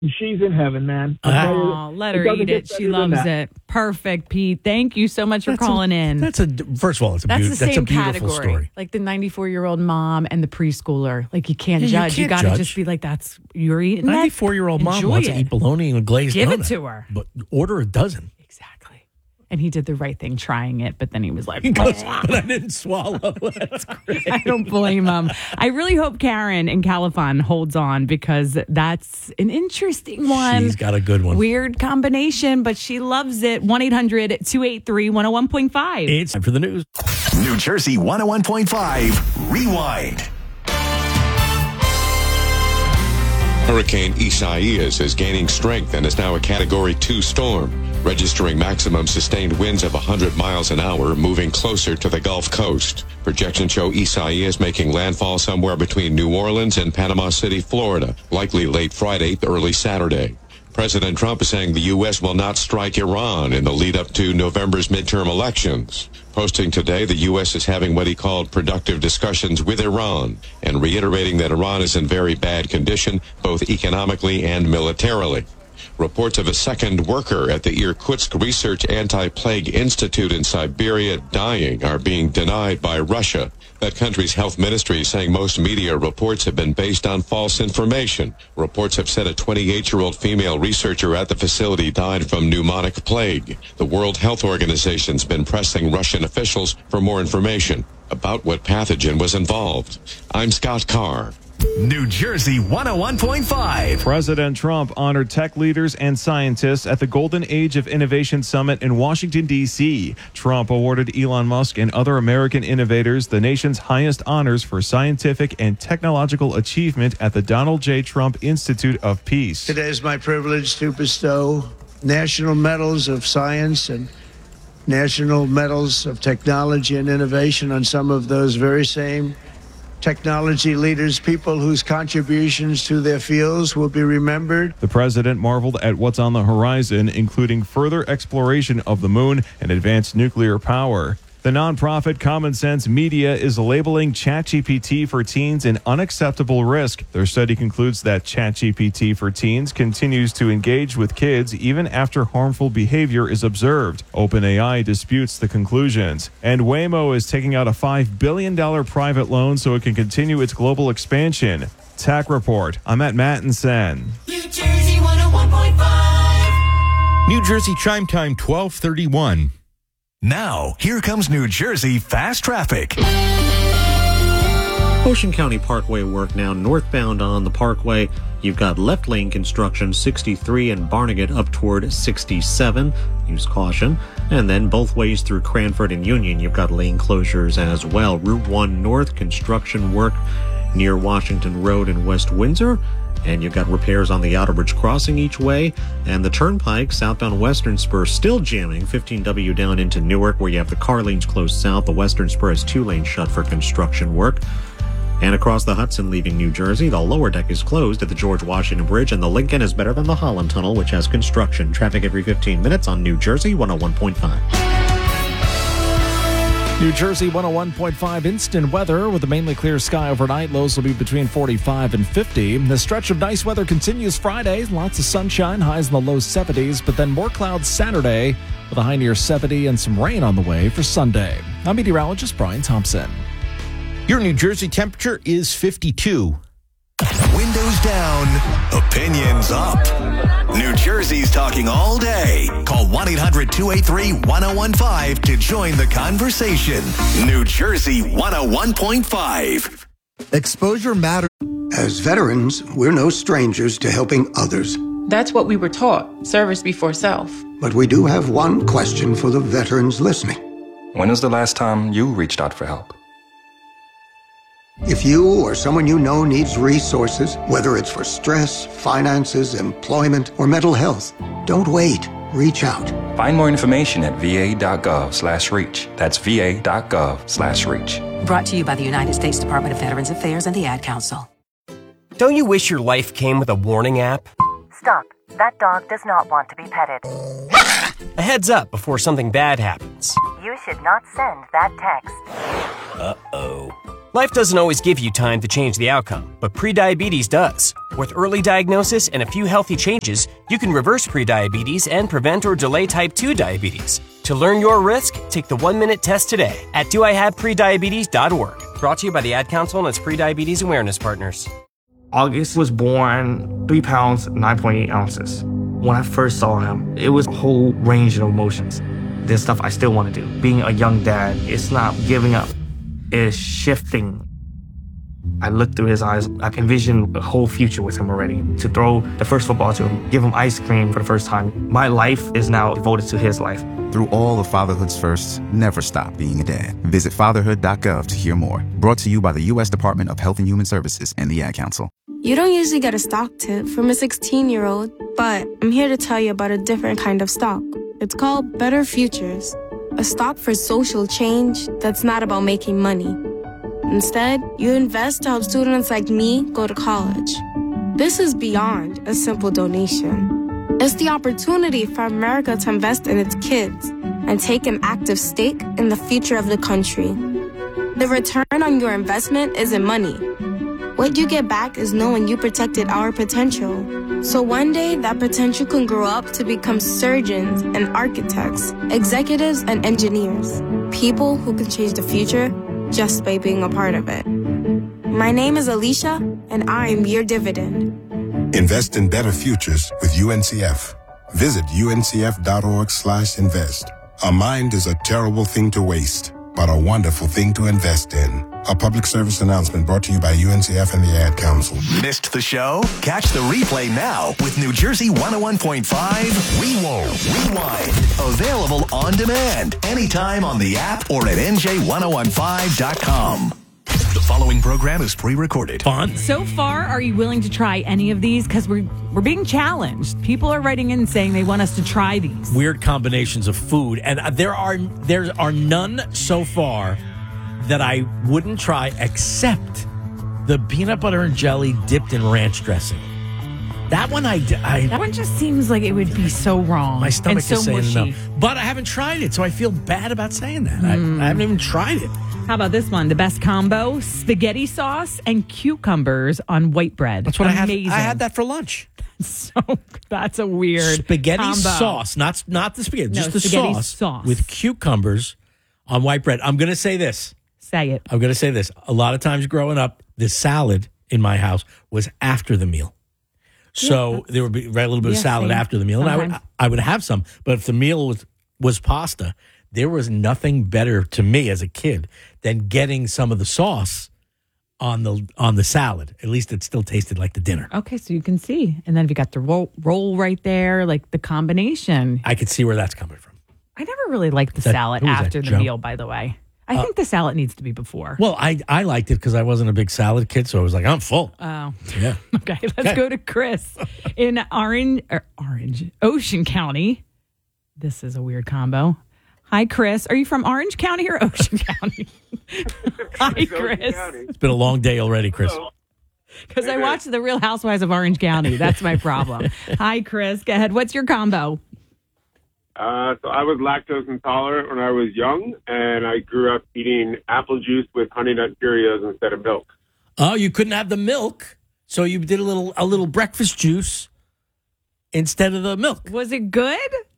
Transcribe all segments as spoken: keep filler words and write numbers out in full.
She's in heaven, man. Oh, let her eat it. She loves it. Perfect, Pete. Thank you so much for that's calling a, in. That's a first of all, it's a that's be- the that's same a beautiful category. story. Like the ninety-four-year-old mom and the preschooler. Like you can't Yeah, you judge. You, can't got to judge. just be like, "That's you're eating." that? ninety-four-year-old mom Enjoy wants it. to eat bologna and a glazed Give donut. it to her. But order a dozen. Exactly. And he did the right thing trying it, but then he was like, He goes, but I didn't swallow. That's great. I don't blame him. I really hope Karen in Califon holds on because that's an interesting one. She's got a good one. Weird combination, but she loves it. one eight hundred two eight three one oh one point five. It's time for the news. New Jersey one oh one point five Rewind. Hurricane Isaias is gaining strength and is now a Category two storm, registering maximum sustained winds of one hundred miles an hour, moving closer to the Gulf Coast. Projections show Isaias making landfall somewhere between New Orleans and Panama City, Florida, likely late Friday to early Saturday. President Trump is saying the U S will not strike Iran in the lead up to November's midterm elections. Posting today, the U S is having what he called productive discussions with Iran and reiterating that Iran is in very bad condition, both economically and militarily. Reports of a second worker at the Irkutsk Research Anti-Plague Institute in Siberia dying are being denied by Russia. That country's health ministry is saying most media reports have been based on false information. Reports have said a twenty-eight-year-old female researcher at the facility died from pneumonic plague. The World Health Organization's been pressing Russian officials for more information about what pathogen was involved. I'm Scott Carr. New Jersey one oh one point five. President Trump honored tech leaders and scientists at the Golden Age of Innovation Summit in Washington, D C Trump awarded Elon Musk and other American innovators the nation's highest honors for scientific and technological achievement at the Donald J. Trump Institute of Peace. Today is my privilege to bestow national medals of science and national medals of technology and innovation on some of those very same technology leaders, people whose contributions to their fields will be remembered. The president marveled at what's on the horizon, including further exploration of the moon and advanced nuclear power. The nonprofit Common Sense Media is labeling ChatGPT for teens an unacceptable risk. Their study concludes that ChatGPT for teens continues to engage with kids even after harmful behavior is observed. OpenAI disputes the conclusions. And Waymo is taking out a five billion dollars private loan so it can continue its global expansion. Tech Report. I'm Matt Mattinson. New Jersey one oh one point five. New Jersey Chime Time twelve thirty-one. Now, here comes New Jersey Fast Traffic. Ocean County Parkway work now northbound on the Parkway. You've got left lane construction sixty-three and Barnegat up toward sixty-seven. Use caution. And then both ways through Cranford and Union, you've got lane closures as well. Route one North construction work near Washington Road in West Windsor. And you've got repairs on the Outerbridge Crossing each way. And the Turnpike, southbound Western Spur, still jamming. fifteen W down into Newark, where you have the car lanes closed south. The Western Spur has two lanes shut for construction work. And across the Hudson leaving New Jersey, the lower deck is closed at the George Washington Bridge, and the Lincoln is better than the Holland Tunnel, which has construction. Traffic every fifteen minutes on New Jersey one oh one point five. New Jersey one oh one point five instant weather with a mainly clear sky overnight. Lows will be between forty-five and fifty. The stretch of nice weather continues Friday. Lots of sunshine, highs in the low seventies, but then more clouds Saturday with a high near seventy and some rain on the way for Sunday. I'm meteorologist Brian Thompson. Your New Jersey temperature is fifty-two. Windows down, opinions up. New Jersey's talking all day. Call one eight hundred two eight three one oh one five to join the conversation. New Jersey one oh one point five. Exposure matters. As veterans, we're no strangers to helping others. That's what we were taught, service before self. But we do have one question for the veterans listening. When was the last time you reached out for help? If you or someone you know needs resources, whether it's for stress, finances, employment, or mental health, don't wait. Reach out. Find more information at va.gov slash reach. That's va.gov slash reach. Brought to you by the United States Department of Veterans Affairs and the Ad Council. Don't you wish your life came with a warning app? Stop. That dog does not want to be petted. A heads up before something bad happens. You should not send that text. Uh-oh. Life doesn't always give you time to change the outcome, but prediabetes does. With early diagnosis and a few healthy changes, you can reverse prediabetes and prevent or delay type two diabetes. To learn your risk, take the one-minute test today at do I have prediabetes dot org. Brought to you by the Ad Council and its Prediabetes Awareness Partners. August was born three pounds, nine point eight ounces. When I first saw him, it was a whole range of emotions. There's stuff I still want to do. Being a young dad, it's not giving up. It's shifting. I looked through his eyes. I can envision a whole future with him already. To throw the first football to him, give him ice cream for the first time. My life is now devoted to his life. Through all of fatherhood's firsts, never stop being a dad. Visit fatherhood dot gov to hear more. Brought to you by the U S Department of Health and Human Services and the Ad Council. You don't usually get a stock tip from a sixteen-year-old, but I'm here to tell you about a different kind of stock. It's called Better Futures, a stock for social change that's not about making money. Instead, you invest to help students like me go to college. This is beyond a simple donation. It's the opportunity for America to invest in its kids and take an active stake in the future of the country. The return on your investment isn't money. What you get back is knowing you protected our potential. So one day, that potential can grow up to become surgeons and architects, executives and engineers, people who can change the future just by being a part of it. My name is Alicia, and I'm your dividend. Invest in better futures with U N C F. Visit U N C F dot org slash invest. A mind is a terrible thing to waste, but a wonderful thing to invest in. A public service announcement brought to you by U N C F and the Ad Council. Missed the show? Catch the replay now with New Jersey one oh one point five Rewind. Rewind. Available on demand anytime on the app or at N J ten fifteen dot com. The following program is pre-recorded. Fun. So far, are you willing to try any of these? Because we're, we're being challenged. People are writing in saying they want us to try these. Weird combinations of food. And there are there are none so far that I wouldn't try except the peanut butter and jelly dipped in ranch dressing. That one I, I That one just seems like it would be so wrong. My stomach and so is saying mushy. no. But I haven't tried it, so I feel bad about saying that. Mm. I, I haven't even tried it. How about this one? The best combo, spaghetti sauce and cucumbers on white bread. That's what Amazing. I had. I had that for lunch. So that's a weird spaghetti combo. sauce, not not the spaghetti, No, just the spaghetti sauce, sauce with cucumbers on white bread. I'm going to say this. Say it. I'm going to say this. A lot of times growing up, the salad in my house was after the meal. So yeah, there would be right, a little bit yeah, of salad same. after the meal, Sometimes. and I would I would have some. But if the meal was was pasta, there was nothing better to me as a kid than getting some of the sauce on the on the salad. At least it still tasted like the dinner. Okay, so you can see. And then if you got the roll, roll right there, like the combination. I could see where that's coming from. I never really liked the That- salad who was that, after the Joe? meal, by the way. I Uh, think the salad needs to be before. Well, I, I liked it because I wasn't a big salad kid, so I was like, I'm full. Oh. Yeah. Okay, let's Okay. go to Chris in Orange, or Orange, Ocean County. This is a weird combo. Hi, Chris. Are you from Orange County or Ocean County? Hi, Chris. It's been a long day already, Chris. Because I watched The Real Housewives of Orange County. That's my problem. Hi, Chris. Go ahead. What's your combo? Uh, so I was lactose intolerant when I was young, and I grew up eating apple juice with Honey Nut Cheerios instead of milk. Oh, you couldn't have the milk, so you did a little a little breakfast juice instead of the milk. Was it good?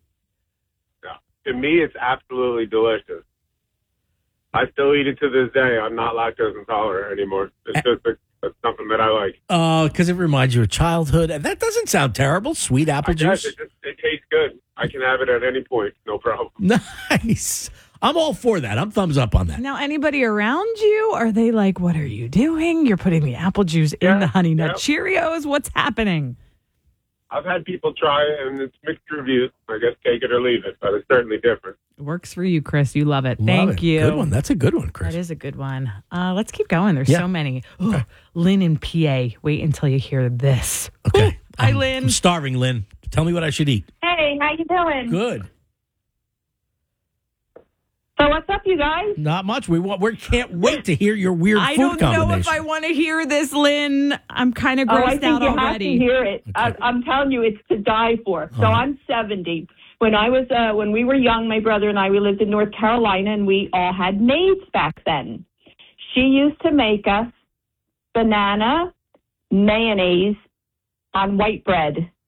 To me, it's absolutely delicious. I still eat it to this day. I'm not lactose intolerant anymore. It's just a, it's something that I like. Oh, because it reminds you of childhood, and that doesn't sound terrible. Sweet apple I guess juice. It, just, it tastes good. I can have it at any point, no problem. Nice. I'm all for that. I'm thumbs up on that. Now, anybody around you, are they like, what are you doing? You're putting the apple juice Yeah, in the Honey Nut yeah. Cheerios? What's happening? I've had people try it, and it's mixed reviews. I guess take it or leave it, but it's certainly different. It works for you, Chris. You love it. Love Thank it. you. Good one. That's a good one, Chris. That is a good one. Uh, let's keep going. There's Yeah. so many. Oh, Lynn in P A. Wait until you hear this. Okay. Hi, I'm, Lynn. I'm starving, Lynn. Tell me what I should eat. Hey, how you doing? Good. So what's up, you guys? Not much. We want. We can't wait to hear your weird I food don't know combination. if I want to hear this, Lynn. I'm kind of Oh, grossed I think out you already. have to hear it. I, I'm telling you, it's to die for. So I'm seventy. When I was, uh, when we were young, my brother and I, we lived in North Carolina, and we all had maids back then. she used to make us banana mayonnaise on white bread.